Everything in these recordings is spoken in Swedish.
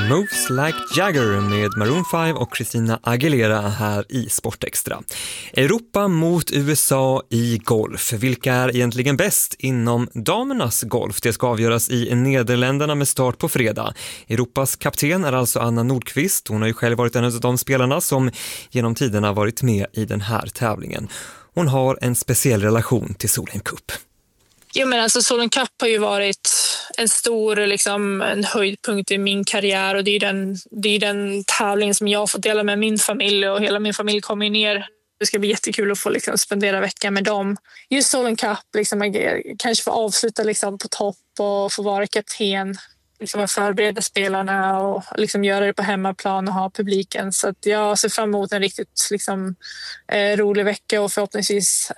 Moves Like Jagger med Maroon 5 och Christina Aguilera här i Sportextra. Europa mot USA i golf. Vilka är egentligen bäst inom damernas golf? Det ska avgöras i Nederländerna med start på fredag. Europas kapten är alltså Anna Nordqvist. Hon har ju själv varit en av de spelarna som genom tiderna varit med i den här tävlingen. Hon har en speciell relation till Solheim Cup. Jo, men alltså Solheim Cup har ju varit en stor en höjdpunkt i min karriär, och det är den tävling som jag har fått dela med min familj, och hela min familj kommer ner. Det ska bli jättekul att få spendera veckan med dem. Just Solheim Cup, kanske få avsluta på topp och få vara kapten, förbereda spelarna och göra det på hemmaplan och ha publiken. Så att jag ser fram emot en riktigt rolig vecka, och förhoppningsvis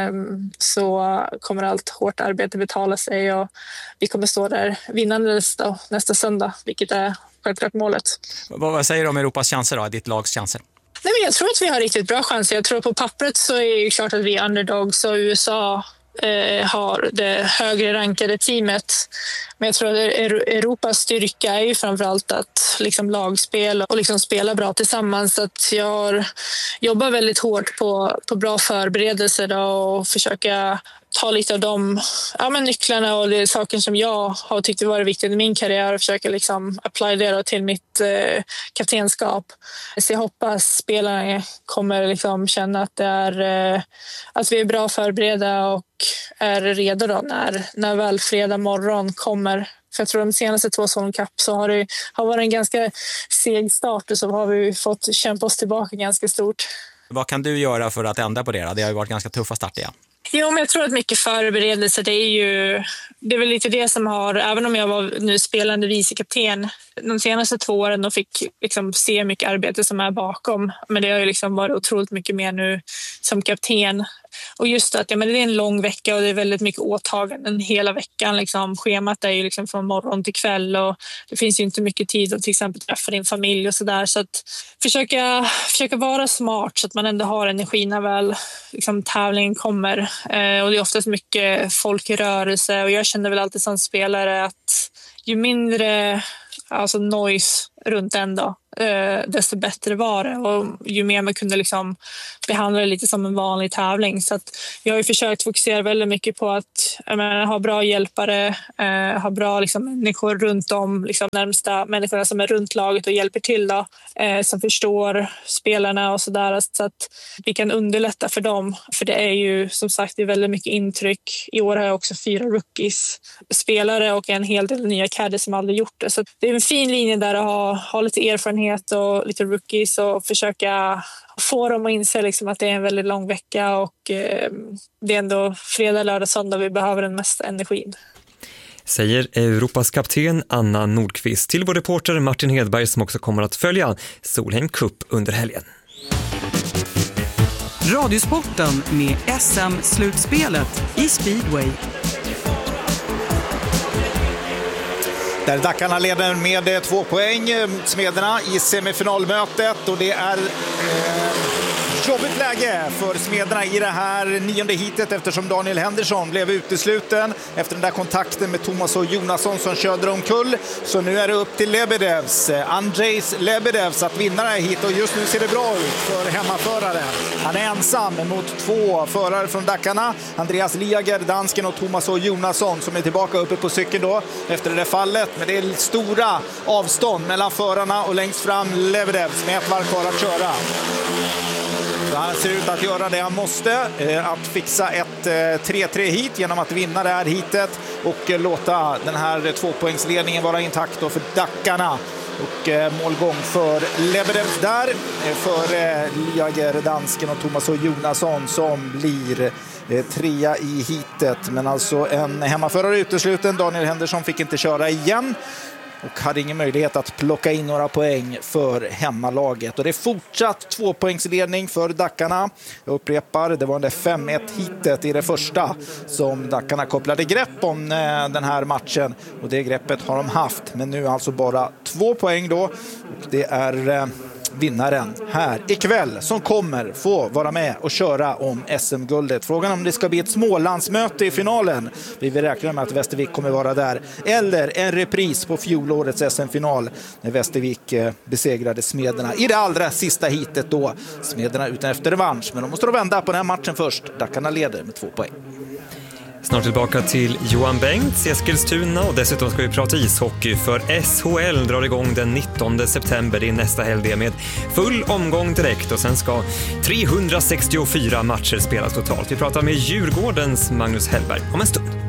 så kommer allt hårt arbete betala sig, och vi kommer stå där vinnande nästa söndag, vilket är självklart målet. Vad säger du om Europas chanser då, ditt lags chanser? Nej, men jag tror att vi har riktigt bra chanser. Jag tror på pappret så är det klart att vi är underdogs, och USA har det högre rankade teamet. Men jag tror att Europas styrka är ju framförallt att lagspel och spela bra tillsammans. Så att jag jobbar väldigt hårt på bra förberedelser då, och försöka ta lite av de nycklarna och det saker som jag har tyckt varit viktigt i min karriär, och försöka apply det till mitt kaptenskap. Så jag hoppas spelarna kommer känna att det är att vi är bra förberedda och är redo då när väl fredag morgon kommer. För jag tror de senaste 2 Solheim Cup så har det varit en ganska seg start, och så har vi fått kämpa oss tillbaka ganska stort. Vad kan du göra för att ändra på det? Det har ju varit ganska tuffa start igen. Jo, men jag tror att mycket förberedelse, det är väl lite det som har, även om jag var nu spelande vicekapten de senaste 2 åren och fick se mycket arbete som är bakom, men det har ju varit otroligt mycket mer nu som kapten. Och just att det är en lång vecka och det är väldigt mycket åtaganden hela veckan. Schemat är ju från morgon till kväll, och det finns ju inte mycket tid att till exempel träffa din familj och sådär. Så att försöka vara smart så att man ändå har energi när väl tävlingen kommer. Och det är oftast mycket folk i rörelse, och jag känner väl alltid som spelare att ju mindre noise runt en dag, desto bättre var det, och ju mer man kunde behandla det lite som en vanlig tävling. Så att jag har ju försökt fokusera väldigt mycket på att ha bra hjälpare, ha bra människor runt om, närmsta människorna som är runt laget och hjälper till då, som förstår spelarna och sådär, så att vi kan underlätta för dem. För det är ju som sagt det är väldigt mycket intryck. I år har jag också 4 rookies spelare och en hel del nya caddies som aldrig gjort det. Så det är en fin linje där att ha lite erfarenhet och lite rookies, och försöka få dem att inse att det är en väldigt lång vecka, och det är ändå fredag, lördag, söndag vi behöver den mesta energin. Säger Europas kapten Anna Nordqvist till vår reporter Martin Hedberg, som också kommer att följa Solheim Cup under helgen. Radiosporten med SM-slutspelet i speedway. Där Dackarna leder med 2 poäng, Smederna i semifinalmötet, och det är jobbigt läge för Smederna i det här 9:e heatet, eftersom Daniel Henderson blev utesluten efter den där kontakten med Thomas och Jonasson som körde omkull. Så nu är det upp till Lebedevs, Andrzejs Lebedevs, att vinna det här hit, och just nu ser det bra ut för hemmaförare. Han är ensam mot 2 förare från Dackarna, Andreas Liager, dansken, och Thomas och Jonasson som är tillbaka uppe på cykeln då efter det där fallet. Men det är stora avstånd mellan förarna, och längst fram Lebedevs med 1 varv kvar att köra. Så han ser ut att göra det han måste, att fixa ett 3-3 hit genom att vinna det här hitet och låta den här 2-poängsledningen vara intakt för Dackarna. Och målgång för Lebedevs där, för Liager, dansken, och Thomas och Jonasson som blir 3 i hitet. Men alltså en hemmaförare utesluten, Daniel Henderson fick inte köra igen och hade ingen möjlighet att plocka in några poäng för hemmalaget. Och det är fortsatt 2-poängsledning för Dackarna. Jag upprepar, det var det 5-1 hitet i det första som Dackarna kopplade grepp om den här matchen. Och det greppet har de haft, men nu alltså bara 2 poäng då. Och det är vinnaren här ikväll som kommer få vara med och köra om SM-guldet. Frågan om det ska bli ett Smålandsmöte i finalen. Vi vill räkna med att Västervik kommer vara där. Eller en repris på fjolårets SM-final när Västervik besegrade Smederna i det allra sista hitet då. Smederna utan efter revansch, men de måste då vända på den här matchen först. Dackarna leder med 2 poäng. Snart tillbaka till Johan Bengts i Eskilstuna och dessutom ska vi prata ishockey för SHL drar igång den 19 september. Det är nästa helg med full omgång direkt och sen ska 364 matcher spelas totalt. Vi pratar med Djurgårdens Magnus Hellberg om en stund.